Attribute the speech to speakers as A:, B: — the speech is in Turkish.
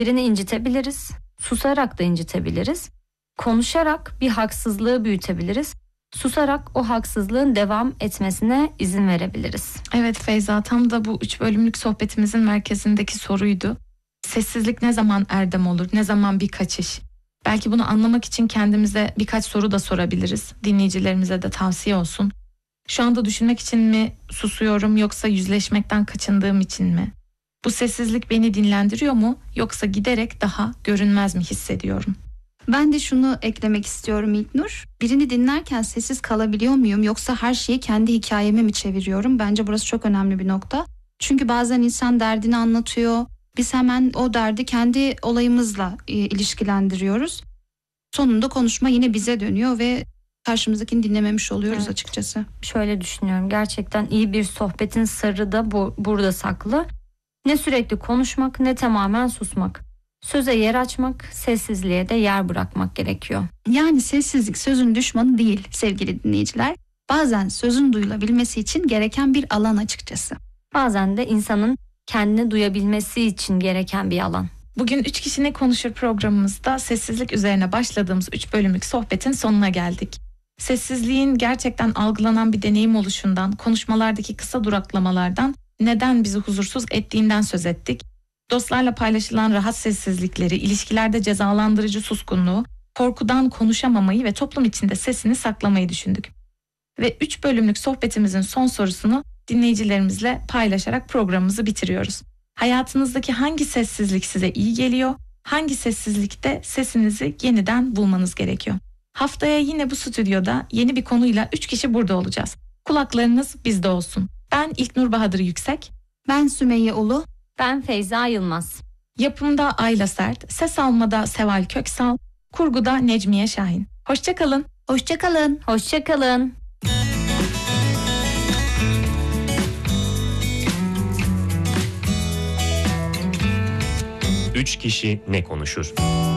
A: Birini incitebiliriz, susarak da incitebiliriz. Konuşarak bir haksızlığı büyütebiliriz. Susarak o haksızlığın devam etmesine izin verebiliriz.
B: Evet Feyza, tam da bu 3 bölümlük sohbetimizin merkezindeki soruydu. Sessizlik ne zaman erdem olur, ne zaman bir kaçış? Belki bunu anlamak için kendimize birkaç soru da sorabiliriz. Dinleyicilerimize de tavsiye olsun. Şu anda düşünmek için mi susuyorum, yoksa yüzleşmekten kaçındığım için mi? Bu sessizlik beni dinlendiriyor mu, yoksa giderek daha görünmez mi hissediyorum?
C: Ben de şunu eklemek istiyorum İlknur. Birini dinlerken sessiz kalabiliyor muyum, yoksa her şeyi kendi hikayeme mi çeviriyorum? Bence burası çok önemli bir nokta. Çünkü bazen insan derdini anlatıyor. Biz hemen o derdi kendi olayımızla ilişkilendiriyoruz. Sonunda konuşma yine bize dönüyor ve karşımızdakini dinlememiş oluyoruz, evet, açıkçası.
A: Şöyle düşünüyorum. Gerçekten iyi bir sohbetin sırrı da burada saklı. Ne sürekli konuşmak, ne tamamen susmak. Söze yer açmak, sessizliğe de yer bırakmak gerekiyor.
C: Yani sessizlik sözün düşmanı değil sevgili dinleyiciler. Bazen sözün duyulabilmesi için gereken bir alan açıkçası.
A: Bazen de insanın kendini duyabilmesi için gereken bir alan.
B: Bugün 3 Kişi Ne Konuşur programımızda sessizlik üzerine başladığımız 3 bölümlük sohbetin sonuna geldik. Sessizliğin gerçekten algılanan bir deneyim oluşundan, konuşmalardaki kısa duraklamalardan, neden bizi huzursuz ettiğinden söz ettik. Dostlarla paylaşılan rahat sessizlikleri, ilişkilerde cezalandırıcı suskunluğu, korkudan konuşamamayı ve toplum içinde sesini saklamayı düşündük. Ve 3 bölümlük sohbetimizin son sorusunu dinleyicilerimizle paylaşarak programımızı bitiriyoruz. Hayatınızdaki hangi sessizlik size iyi geliyor? Hangi sessizlikte sesinizi yeniden bulmanız gerekiyor? Haftaya yine bu stüdyoda yeni bir konuyla 3 kişi burada olacağız. Kulaklarınız bizde olsun. Ben İlknur Bahadır Yüksek.
C: Ben Sümeyye Ulu.
A: Ben Feyza Yılmaz.
B: Yapımda Ayla Sert, ses almada Seval Köksal, kurguda Necmiye Şahin. Hoşça kalın.
C: Hoşça kalın.
A: Hoşça kalın.
D: Üç Kişi Ne Konuşur?